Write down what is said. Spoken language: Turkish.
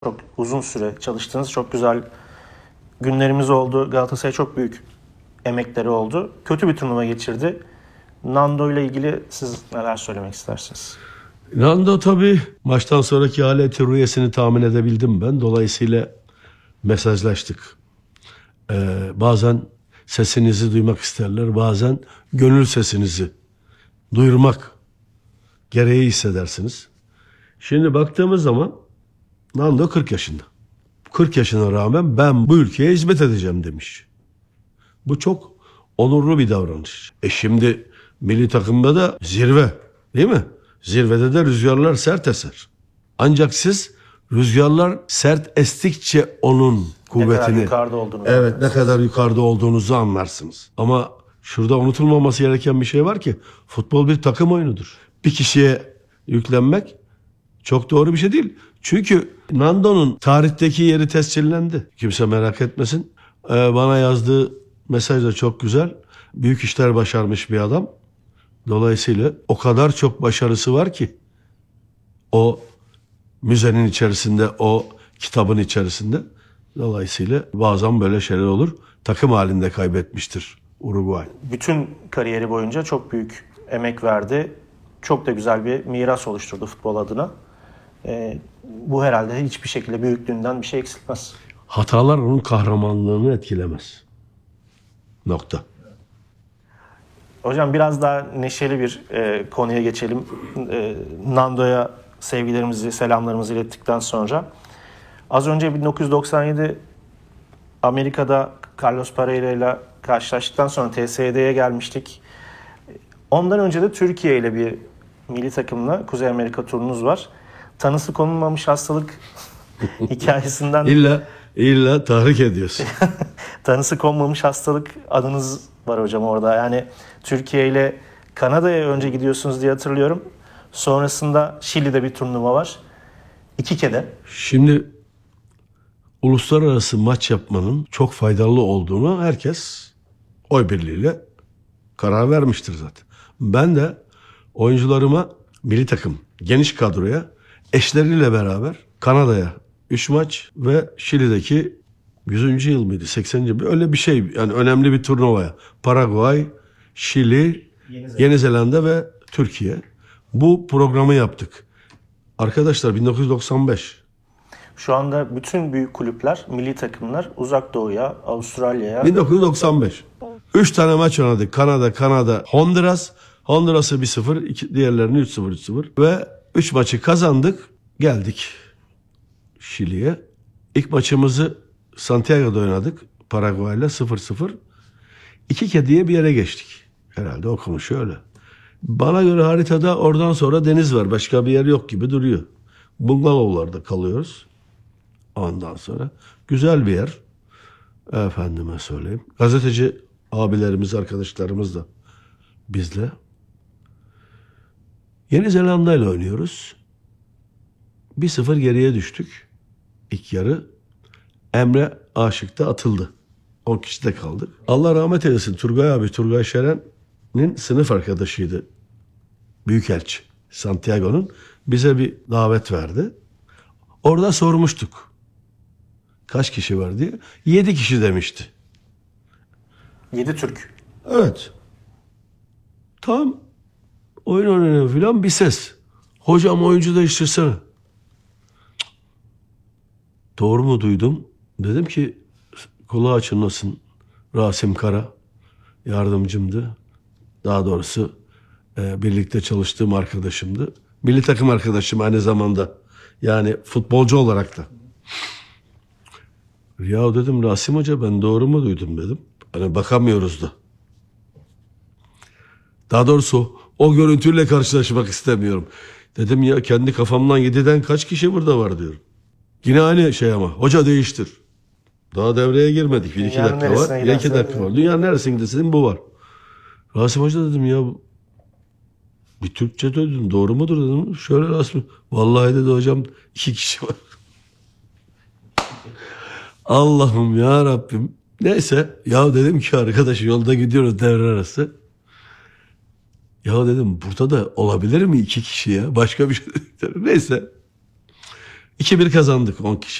Çok uzun süre çalıştığınız çok güzel günlerimiz oldu. Galatasaray çok büyük emekleri oldu. Kötü bir turnuva geçirdi. Nando ile ilgili siz neler söylemek istersiniz? Nando tabii maçtan sonraki haleti rüyesini tahmin edebildim ben. Dolayısıyla mesajlaştık. Bazen sesinizi duymak isterler. Bazen gönül sesinizi duyurmak gereği hissedersiniz. Şimdi baktığımız zaman Nando 40 yaşında. 40 yaşına rağmen ben bu ülkeye hizmet edeceğim demiş. Bu çok onurlu bir davranış. Şimdi milli takımda da zirve, değil mi? Zirvede de rüzgarlar sert eser. Ancak siz rüzgarlar sert estikçe onun kuvvetini, Ne kadar yukarıda olduğunu. evet, ne kadar yukarıda olduğunuzu anlarsınız. Ama şurada unutulmaması gereken bir şey var ki futbol bir takım oyunudur. Bir kişiye yüklenmek çok doğru bir şey değil. Çünkü Nando'nun tarihteki yeri tescillendi. Kimse merak etmesin. Bana yazdığı mesaj da çok güzel. Büyük işler başarmış bir adam. Dolayısıyla o kadar çok başarısı var ki o müzenin içerisinde, o kitabın içerisinde. Dolayısıyla bazen böyle şeyler olur. Takım halinde kaybetmiştir Uruguay. Bütün kariyeri boyunca çok büyük emek verdi. Çok da güzel bir miras oluşturdu futbol adına. Bu herhalde hiçbir şekilde büyüklüğünden bir şey eksiltmez. Hatalar onun kahramanlığını etkilemez. Nokta. Hocam biraz daha neşeli bir konuya geçelim. Nando'ya sevgilerimizi, selamlarımızı ilettikten sonra. Az önce 1997 Amerika'da Carlos Pereira ile karşılaştıktan sonra TSD'ye gelmiştik. Ondan önce de Türkiye ile bir milli takımla Kuzey Amerika turunuz var. Tanısı konulmamış hastalık hikayesinden... İlla tahrik ediyorsun. Tanısı konmamış hastalık adınız var hocam orada. Yani Türkiye ile Kanada'ya önce gidiyorsunuz diye hatırlıyorum. Sonrasında Şili'de bir turnuva var. 2 kere. Şimdi uluslararası maç yapmanın çok faydalı olduğunu herkes oy birliğiyle karar vermiştir zaten. Ben de oyuncularıma milli takım, geniş kadroya eşleriyle beraber Kanada'ya 3 maç ve Şili'deki 100. yıl mıydı? 80. yıl öyle bir şey. Yani önemli bir turnuvaya. Paraguay, Şili, Yeni Zelanda ve Türkiye. Bu programı yaptık. Arkadaşlar 1995. Şu anda bütün büyük kulüpler, milli takımlar Uzak Doğu'ya, Avustralya'ya... 1995. 3 tane maç oynadık. Kanada, Honduras. Honduras'ı 1-0, diğerlerini 3-0, 3-0. Ve 3 maçı kazandık. Geldik Şili'ye. İlk maçımızı Santiago'da oynadık. Paraguay'la 0-0. 2 diye bir yere geçtik. Herhalde okunuşu öyle. Bana göre haritada oradan sonra deniz var. Başka bir yer yok gibi duruyor. Bungalovlarda kalıyoruz. Ondan sonra güzel bir yer. Efendime söyleyeyim. Gazeteci abilerimiz, arkadaşlarımız da bizle. Yeni Zelanda ile oynuyoruz. 1-0 geriye düştük. İlk yarı. Emre Aşık'ta atıldı. 10 kişide kaldık. Allah rahmet eylesin Turgay abi, Turgay Şeren'in sınıf arkadaşıydı. Büyükelçi Santiago'nun. Bize bir davet verdi. Orada sormuştuk. Kaç kişi var diye. 7 kişi demişti. 7 Türk. Evet. Tam oyun oynanıyor filan bir ses. Hocam oyuncu değiştirsene. Doğru mu duydum? Dedim ki kulağı çınlasın. Rasim Kara yardımcımdı. Daha doğrusu birlikte çalıştığım arkadaşımdı. Milli takım arkadaşım aynı zamanda. Yani futbolcu olarak da. Ya dedim Rasim Hoca ben doğru mu duydum dedim. Hani bakamıyoruz da. Daha doğrusu o görüntüyle karşılaşmak istemiyorum. Dedim ya kendi kafamdan 7'den kaç kişi burada var diyorum. Yine aynı şey ama hoca değiştir. Daha devreye girmedik. 1-2 dakika var. 2 dakika var. Dünyanın neresine gidersin bu var. Rasim Hoca dedim ya bir Türkçe dedim doğru mudur dedim. Şöyle Rasim. Vallahi dedi hocam 2 kişi var. Allah'ım ya Rabbim. Neyse ya dedim ki arkadaş yolda gidiyoruz devre arası. Ya dedim burada da olabilir mi 2 kişi ya? Başka bir şey dedim. Neyse. 2-1 kazandık 10 kişi.